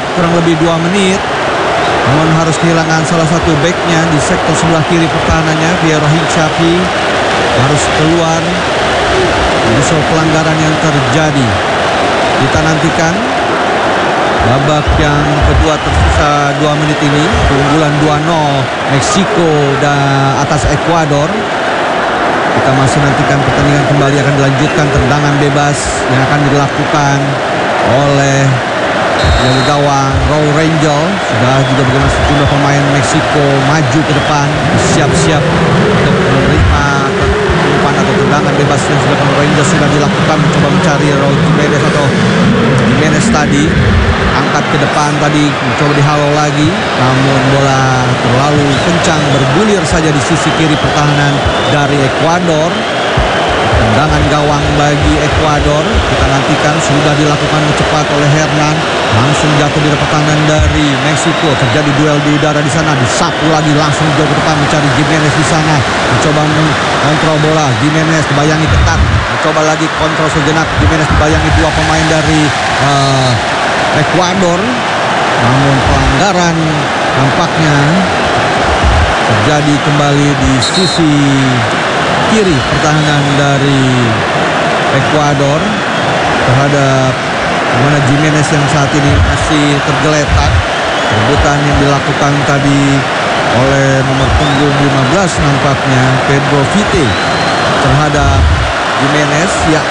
kurang lebih 2 menit. Namun harus kehilangan salah satu backnya di sektor sebelah kiri pertahanannya. Piero Hincapié harus keluar. Menyusul pelanggaran yang terjadi. Kita nantikan babak yang kedua tersisa 2 menit ini. Keunggulan 2-0 Meksiko atas Ekuador. Kita masih nantikan pertandingan kembali akan dilanjutkan. Tendangan bebas yang akan dilakukan oleh jaga gawang Raul Rangel. Sudah juga bagaimana sejumlah pemain Meksiko maju ke depan, siap-siap untuk menerima umpan atau tendangan bebas yang sudah Rangel sudah dilakukan, mencoba mencari Raul Jimenez tadi, angkat ke depan tadi, mencoba dihalau lagi, namun bola terlalu kencang bergulir saja di sisi kiri pertahanan dari Ekuador. Tendangan gawang bagi Ekuador kita nantikan, sudah dilakukan cepat oleh Hernan, langsung jatuh di pertahanan dari Meksiko. Terjadi duel di udara di sana, disapu lagi langsung jauh ke depan mencari Jimenez di sana, mencoba mengontrol bola. Jimenez dibayangi ketat, mencoba lagi kontrol sejenak. Jimenez dibayangi 2 pemain dari Ekuador, namun pelanggaran nampaknya terjadi kembali di sisi kiri pertahanan dari Ekuador terhadap mana Jimenez yang saat ini masih tergeletak. Rebutan yang dilakukan tadi oleh nomor punggung 15 nampaknya Pedro Vite terhadap Jimenez. Ya,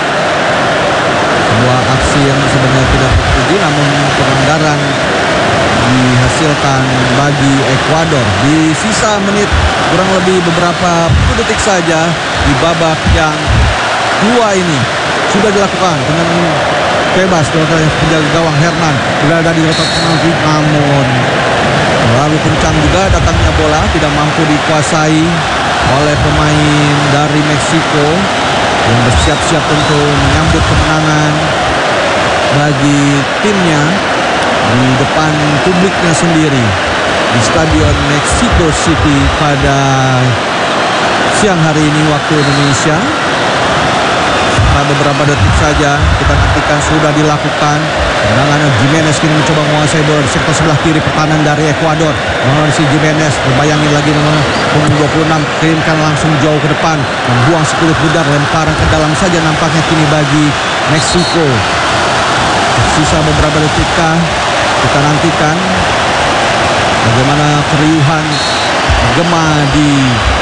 sebuah aksi yang sebenarnya tidak terpuji, namun pelanggaran dihasilkan bagi Ekuador. Di sisa menit kurang lebih beberapa detik saja di babak yang kedua ini sudah dilakukan dengan bebas oleh penjaga gawang Hernan berada di kotak penalti, namun terlalu kencang juga datangnya bola, tidak mampu dikuasai oleh pemain dari Meksiko yang bersiap-siap untuk menyambut kemenangan bagi timnya di depan publiknya sendiri di Stadion Mexico City pada siang hari ini waktu Indonesia. Beberapa detik saja kita nantikan sudah dilakukan tendangan. Jimenez kini mencoba menguasai bola di sektor sebelah kiri pertahanan dari Ekuador. Si Jimenez berbayangi lagi nomor punggung 26, kirimkan langsung jauh ke depan, membuang sekulit budar, lemparan ke dalam saja nampaknya kini bagi Meksiko. Sisa beberapa detik kita nantikan bagaimana keriuhan gema di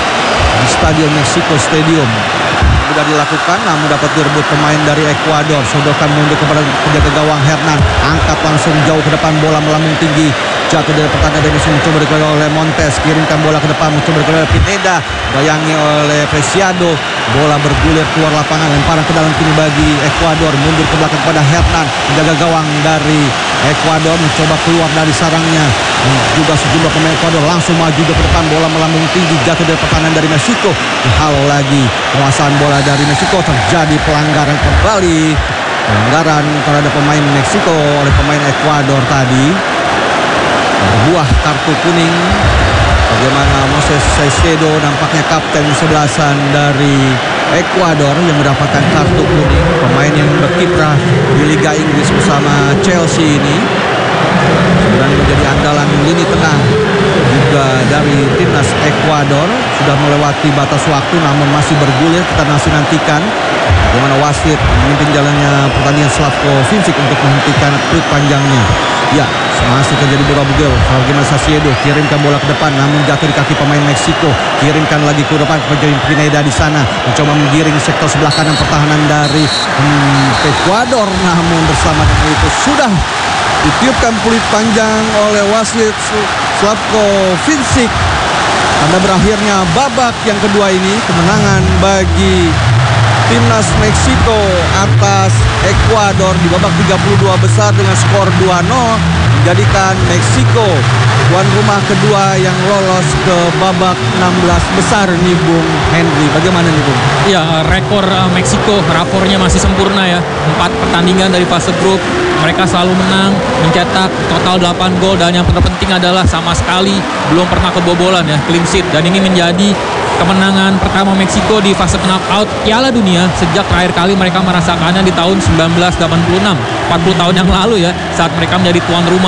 Stadion Mexico Stadium sudah dilakukan, namun dapat direbut pemain dari Ekuador. Sodokan mundur kepada penjaga gawang Hernan, angkat langsung jauh ke depan, bola melambung tinggi, jatuh dari pertahanan dan mencoba dikeluarkan oleh Montes, kirimkan bola ke depan, mencoba dikeluarkan oleh Pineda, bayangi oleh Preciado, bola bergulir keluar lapangan, lemparan ke dalam kini bagi Ekuador, mundur ke belakang kepada Hernan, penjaga gawang dari Ekuador mencoba keluar dari sarangnya, juga sejumlah pemain Ekuador langsung maju ke depan, bola melambung tinggi, jatuh dari pertahanan dari Meksiko, dihalau lagi, penguasaan bola dari Meksiko, terjadi pelanggaran kembali, pelanggaran terhadap pemain Meksiko oleh pemain Ekuador tadi, berbuah kartu kuning. Bagaimana Moses Caicedo nampaknya kapten sebelasan dari Ekuador yang mendapatkan kartu kuning, pemain yang berkiprah di Liga Inggris bersama Chelsea ini, dan menjadi andalan lini tengah juga dari timnas Ekuador. Sudah melewati batas waktu namun masih bergulir. Kita masih nantikan bagaimana wasit memimpin jalannya pertandingan Slavko Vincic untuk menghentikan peluit panjangnya. Ya, masih terjadi bola bugil. Bagaimana Caicedo kirimkan bola ke depan, namun jatuh di kaki pemain Meksiko. Kirimkan lagi ke depan kepada Pineda di sana, mencoba menggiring sektor sebelah kanan pertahanan dari Ekuador. Namun bersama dengan itu sudah ditiupkan peluit panjang oleh wasit Slavko Vincic. Tanda berakhirnya babak yang kedua ini, kemenangan bagi timnas Meksiko atas Ekuador di babak 32 besar dengan skor 2-0, menjadikan Meksiko tuan rumah kedua yang lolos ke babak 16 besar nih Bung Henry. Bagaimana nih Bung? Ya, rekor Meksiko rapornya masih sempurna ya. 4 pertandingan dari fase grup mereka selalu menang, mencetak total 8 gol, dan yang terpenting adalah sama sekali belum pernah kebobolan ya, clean sheet. Dan ini menjadi kemenangan pertama Meksiko di fase knockout Piala Dunia sejak terakhir kali mereka merasakannya di tahun 1986, 40 tahun yang lalu ya, saat mereka menjadi tuan rumah.